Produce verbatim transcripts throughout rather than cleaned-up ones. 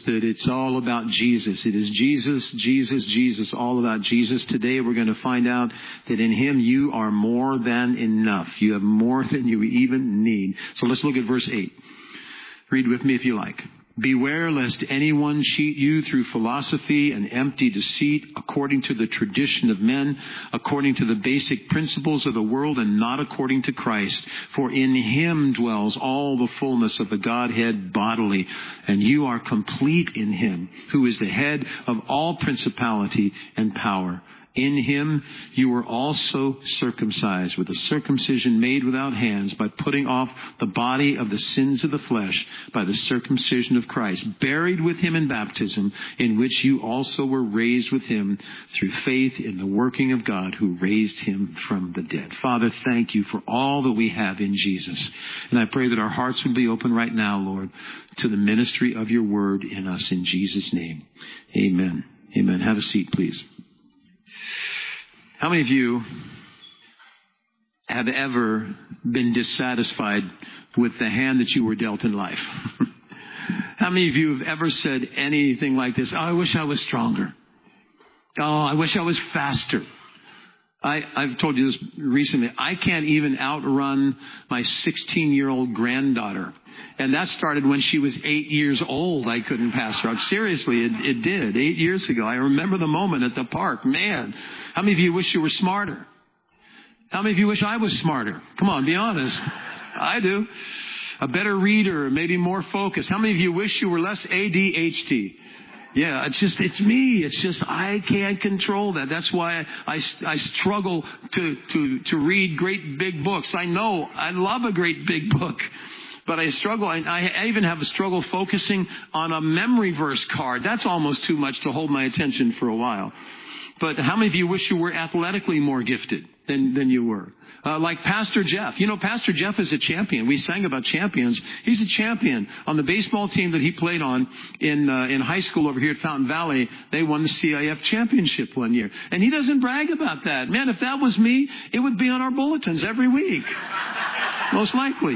that it's all about Jesus. It is Jesus, Jesus, Jesus, all about Jesus. Today we're going to find out that in Him you are more than enough. You have more than you even need. So let's look at verse eight. Read with me if you like. Beware lest anyone cheat you through philosophy and empty deceit, according to the tradition of men, according to the basic principles of the world, and not according to Christ. For in Him dwells all the fullness of the Godhead bodily, and you are complete in Him, who is the head of all principality and power. In Him you were also circumcised with a circumcision made without hands, by putting off the body of the sins of the flesh by the circumcision of Christ, buried with Him in baptism, in which you also were raised with Him through faith in the working of God who raised Him from the dead. Father, thank You for all that we have in Jesus. And I pray that our hearts would be open right now, Lord, to the ministry of Your word in us, in Jesus' name. Amen. Amen. Have a seat, please. How many of you have ever been dissatisfied with the hand that you were dealt in life? How many of you have ever said anything like this? Oh, I wish I was stronger. Oh, I wish I was faster. I, I've told you this recently. I can't even outrun my sixteen-year-old granddaughter. And that started when she was eight years old. I couldn't pass her out. Seriously, it, it did. Eight years ago. I remember the moment at the park. Man, how many of you wish you were smarter? How many of you wish I was smarter? Come on, be honest. I do. A better reader, maybe more focused. How many of you wish you were less A D H D? Yeah, it's just, it's me. It's just, I can't control that. That's why I, I struggle to, to, to read great big books. I know I love a great big book, but I struggle. I, I even have a struggle focusing on a memory verse card. That's almost too much to hold my attention for a while. But how many of you wish you were athletically more gifted than, than you were? Uh, like Pastor Jeff. You know, Pastor Jeff is a champion. We sang about champions. He's a champion. On the baseball team that he played on in uh, in high school over here at Fountain Valley, they won the C I F championship one year. And he doesn't brag about that. Man, if that was me, it would be on our bulletins every week. Most likely.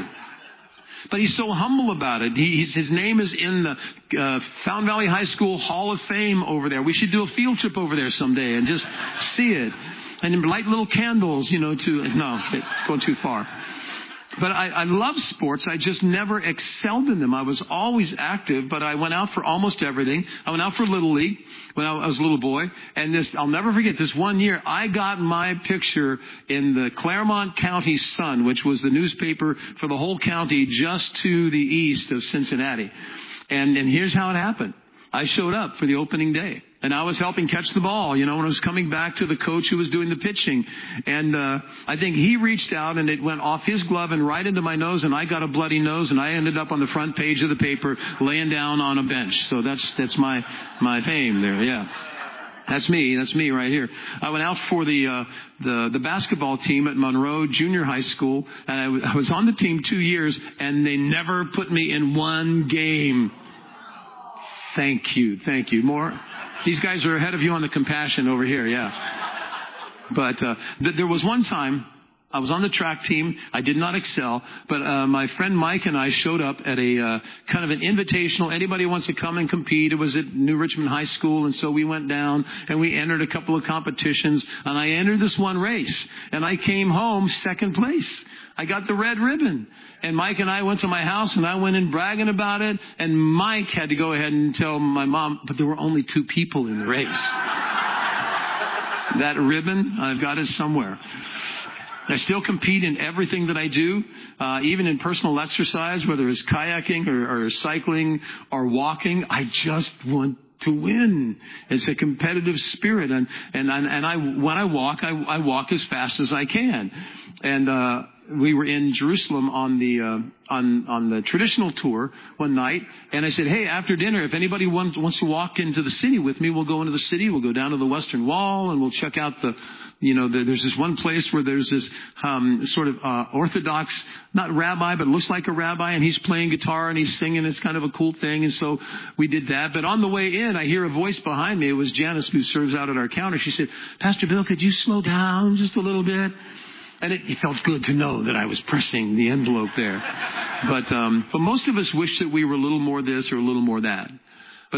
But he's so humble about it. He, he's, his name is in the uh, Fountain Valley High School Hall of Fame over there. We should do a field trip over there someday and just see it. And light little candles, you know, to, no, going too far. But I, I love sports. I just never excelled in them. I was always active, but I went out for almost everything. I went out for Little League when I was a little boy. And this, I'll never forget this one year, I got my picture in the Claremont County Sun, which was the newspaper for the whole county just to the east of Cincinnati. And, and here's how it happened. I showed up for the opening day. And I was helping catch the ball, you know, when I was coming back to the coach who was doing the pitching. And uh, I think he reached out and it went off his glove and right into my nose. And I got a bloody nose and I ended up on the front page of the paper laying down on a bench. So that's that's my my fame there, yeah. That's me. That's me right here. I went out for the uh, the the basketball team at Monroe Junior High School. And I, w- I was on the team two years and they never put me in one game. Thank you. Thank you. More... These guys are ahead of you on the compassion over here, yeah. But uh, th- there was one time I was on the track team. I did not excel, but uh, my friend Mike and I showed up at a uh, kind of an invitational. Anybody wants to come and compete? It was at New Richmond High School, and so we went down and we entered a couple of competitions. And I entered this one race, and I came home second place. I got the red ribbon. And Mike and I went to my house and I went in bragging about it. And Mike had to go ahead and tell my mom, but there were only two people in the race. That ribbon, I've got it somewhere. I still compete in everything that I do, uh, even in personal exercise, whether it's kayaking or, or cycling or walking. I just want to win. It's a competitive spirit. And, and, and I, when I walk, I, I walk as fast as I can. And, uh, we were in Jerusalem on the uh, on on the traditional tour one night, and I said, "Hey, after dinner, if anybody wants wants to walk into the city with me, we'll go into the city. We'll go down to the Western Wall, and we'll check out the, you know, the, there's this one place where there's this um, sort of uh, Orthodox, not rabbi, but looks like a rabbi, and he's playing guitar and he's singing. It's kind of a cool thing, and so we did that. But on the way in, I hear a voice behind me. It was Janice, who serves out at our counter. She said, "Pastor Bill, could you slow down just a little bit?" And it, it felt good to know that I was pressing the envelope there. But um, but most of us wish that we were a little more this or a little more that.